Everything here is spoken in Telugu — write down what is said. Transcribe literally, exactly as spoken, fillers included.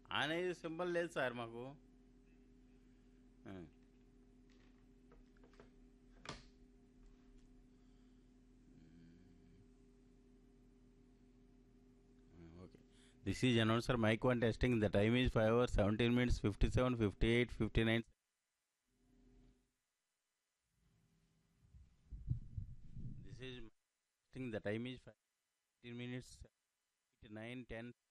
అనేది సింబల్ లేదు సార్ మాకు. ఆ, okay. This is announcer mic one testing. The time is five hours seventeen minutes fifty seven fifty eight fifty nine. This is testing. The time is five minutes eighty nine ten